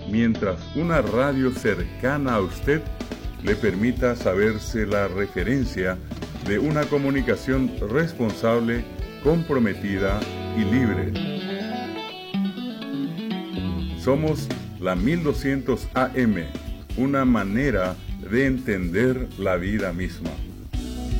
mientras una radio cercana a usted le permita saberse la referencia de una comunicación responsable, comprometida y libre. Somos la 1200 AM, una manera de entender la vida misma.